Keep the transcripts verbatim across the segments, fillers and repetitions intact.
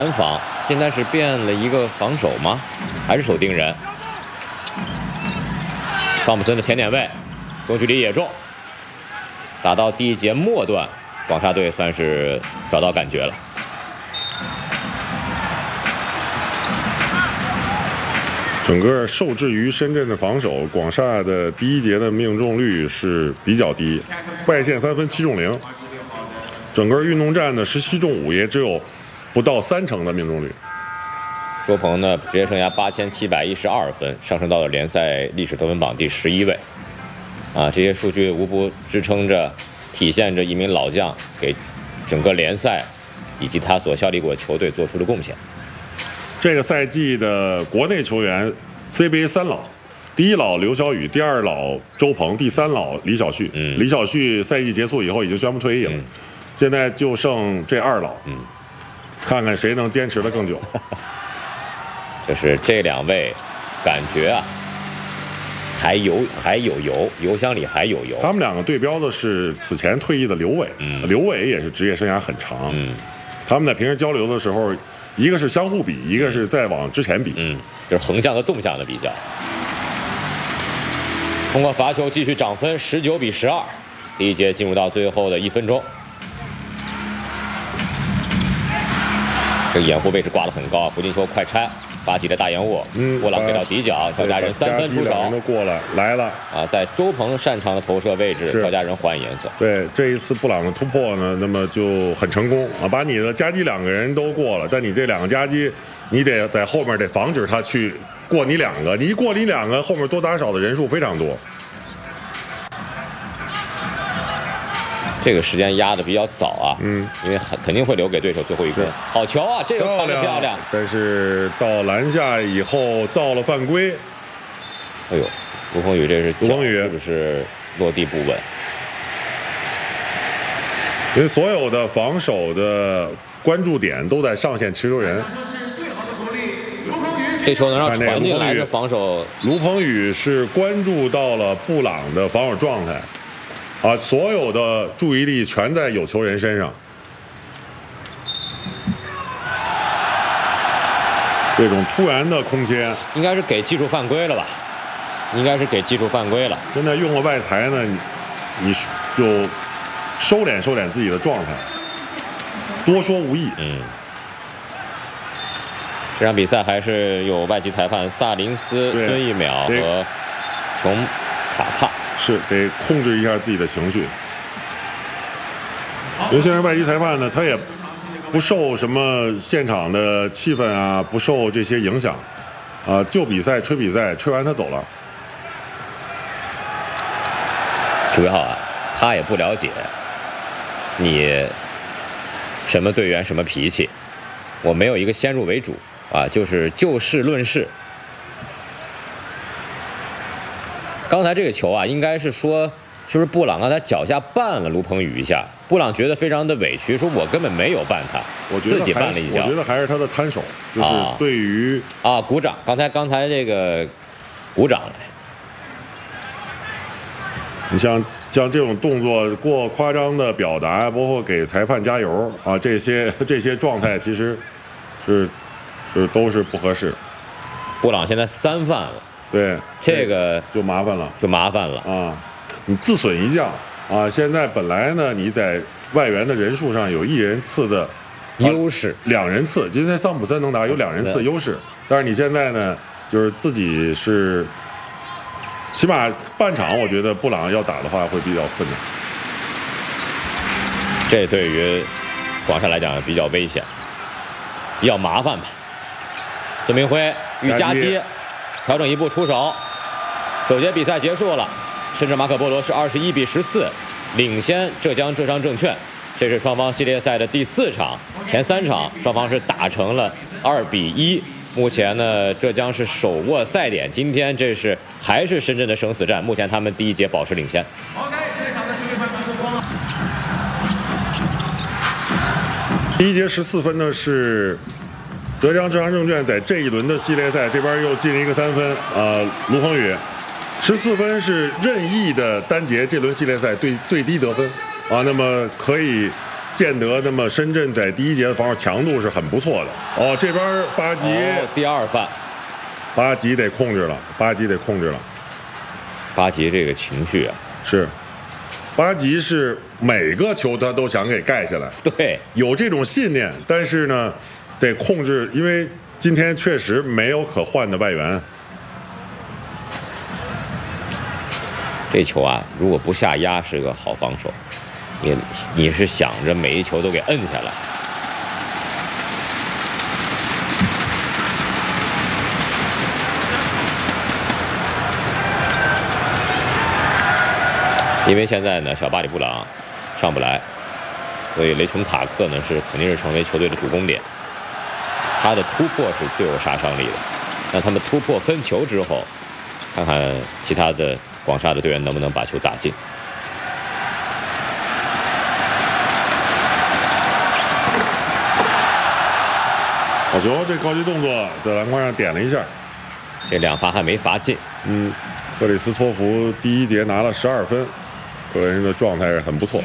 单防，现在是变了一个防守吗？还是守定人？汤普森的甜点位，中距离也中。打到第一节末段，广厦队算是找到感觉了。 整个受制于深圳的防守，广厦的第一节的命中率是比较低，外线三分七中零，整个运动战的十七中五也只有不到三成的命中率。 周鹏呢，职业生涯八千七百一十二分，上升到了联赛历史得分榜第十一位。啊，这些数据无不支撑着、体现着一名老将给整个联赛以及他所效力过的球队做出的贡献。 这个赛季的国内球员 C B A 三老，第一老刘晓宇，第二老周鹏，第三老李晓旭。嗯，李晓旭赛季结束以后已经宣布退役了，嗯、现在就剩这二老。嗯，看看谁能坚持得更久。 就是这两位，感觉啊，还有还有油，油箱里还有油。 他们两个对标的是此前退役的刘伟，嗯、刘伟也是职业生涯很长。嗯，他们在平时交流的时候，一个是相互比，一个是再往之前比。 嗯，就是横向和纵向的比较。通过罚球继续涨分，十九比十二。第一节进入到最后的一分钟。这个掩护位置挂得很高，胡金秋快拆。巴吉的大延误，布朗给到底角，赵家人三分出手， 都过来来了啊！在周鹏擅长的投射位置，赵家人换颜色。 对，这一次布朗的突破呢，那么就很成功啊，把你的夹击两个人都过了，但你这两个夹击，你得在后面得防止他去过你两个，你一过你两个，后面多打少的人数非常多。 这个时间压的比较早啊，嗯，因为很肯定会留给对手最后一个。好球啊，这个传的漂亮。 但是到篮下以后造了犯规。 哎呦，卢鹏宇这是卢鹏宇是不是落地不稳？ 因为所有的防守的关注点都在上线持球人。 这球能让传进来的防守， 卢鹏宇是关注到了布朗的防守状态。啊！所有的注意力全在有球人身上，这种突然的空切， 应该是给技术犯规了吧？应该是给技术犯规了。 现在用了外裁呢，你你就收敛收敛自己的状态，多说无益。 嗯，这场比赛还是有外籍裁判萨林斯、孙一淼和琼卡帕。 是得控制一下自己的情绪，因为现在外籍裁判呢，他也不受什么现场的气氛啊，不受这些影响，啊，就比赛吹比赛，吹完他走了。 主要啊，他也不了解你什么队员什么脾气，我没有一个先入为主啊，就是就事论事。刚才这个球啊，应该是说，是不是布朗刚才脚下绊了卢鹏宇一下？布朗觉得非常的委屈，说我根本没有绊他， 我觉得自己绊了一脚。 我觉得还是他的摊手，就是对于啊, 啊鼓掌。刚才刚才这个鼓掌了。 你像像这种动作过夸张的表达，包括给裁判加油啊，这些这些状态其实是就是都是不合适。 布朗现在三犯了。 对， 这个就麻烦了， 就麻烦了啊！你自损一将啊！现在本来呢，你在外援的人数上有一人次的优势， 啊、两人次，今天桑普森能打有两人次优势，但是你现在呢，就是自己是，起码半场，我觉得布朗要打的话会比较困难。 这对于广厦来讲比较危险，比较麻烦吧。孙明辉与夹击。调整一步出手，首节比赛结束了，深圳马可波罗是二十一比十四领先浙江浙商证券。这是双方系列赛的第四场，前三场双方是打成了二比一。目前呢，浙江是手握赛点，今天这是还是深圳的生死战，目前他们第一节保持领先。 第一节十四分呢是。浙江浙商证券在这一轮的系列赛这边又进了一个三分，呃，卢鹏宇，十四分是任意的单节这轮系列赛对最低得分，啊，那么可以见得那么深圳在第一节的防守强度是很不错的。哦，这边巴吉、 哦、第二犯， 巴吉得控制了，巴吉得控制了。 巴吉这个情绪啊， 是，巴吉是每个球他都想给盖下来， 对， 有这种信念，但是呢，得控制，因为今天确实没有可换的外援。 这球啊，如果不下压是个好防守，你你是想着每一球都给摁下来。因为现在呢，小巴里布朗上不来，所以雷琼塔克呢是肯定是成为球队的主攻点。他的突破是最有杀伤力的。那他们突破分球之后，看看其他的广厦的队员能不能把球打进。 好球，这高级动作在篮筐上点了一下， 这两罚还没罚进。 嗯，克里斯托弗第一节拿了十二分，个人的状态很不错。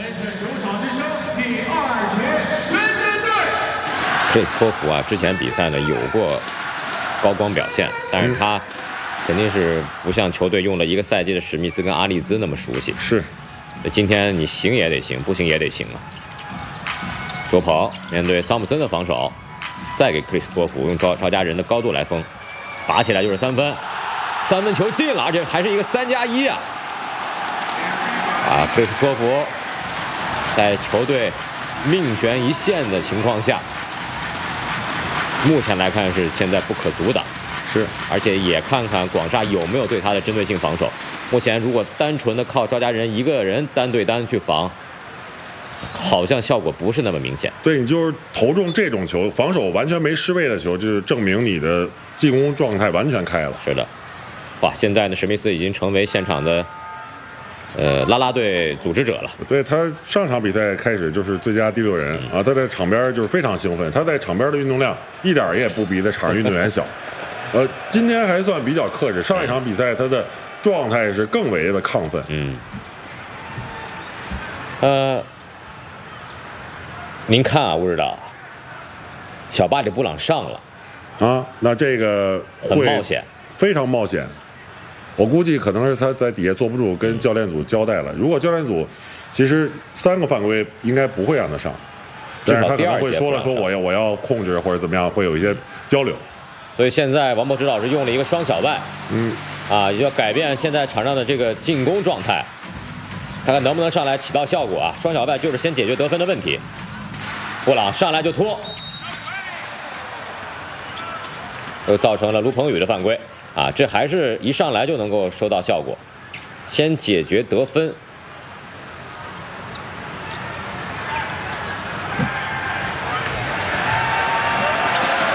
克里斯托弗啊，之前比赛呢有过高光表现，但是他肯定是不像球队用了一个赛季的史密斯跟阿利兹那么熟悉。 是， 今天你行也得行，不行也得行啊。卓鹏面对桑普森的防守，再给克里斯托弗用赵赵家人的高度来封，拔起来就是三分，三分球进了，而且还是一个三加一啊！啊，克里斯托弗在球队命悬一线的情况下，目前来看是现在不可阻挡。 是， 而且也看看广厦有没有对他的针对性防守。目前如果单纯的靠赵家人一个人单对单去防，好像效果不是那么明显。 对，你就是投中这种球，防守完全没失位的球，就是证明你的进攻状态完全开了。 是的，哇，现在呢，史密斯已经成为现场的呃啦啦队组织者了。 对，他上场比赛开始就是最佳第六人、嗯、啊，他在场边就是非常兴奋，他在场边的运动量一点也不比在场上运动员小。呃，今天还算比较克制，上一场比赛他的状态是更为的亢奋。 嗯，呃，您看啊，吴指导，小巴里布朗上了啊，那这个很冒险， 非常冒险。我估计可能是他在底下坐不住，跟教练组交代了。如果教练组其实三个犯规应该不会让他上，但是他可能会说了说我要我要控制或者怎么样，会有一些交流。 所以现在王博指导是用了一个双小外， 嗯， 啊，要改变现在场上的这个进攻状态，看看能不能上来起到效果啊。双小外就是先解决得分的问题。布朗上来就拖，又造成了卢鹏宇的犯规啊，这还是一上来就能够收到效果，先解决得分